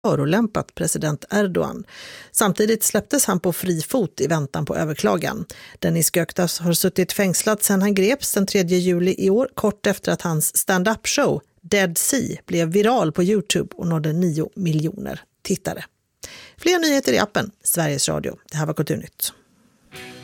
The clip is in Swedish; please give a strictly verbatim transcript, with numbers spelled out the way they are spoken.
förolämpat president Erdogan. Samtidigt släpptes han på fri fot i väntan på överklagan. Dennis Göktas har suttit fängslad sedan han greps den tredje juli i år, kort efter att hans stand-up show Dead Sea blev viral på YouTube och nådde nio miljoner tittare. Fler nyheter i appen Sveriges Radio. Det här var Kulturnytt.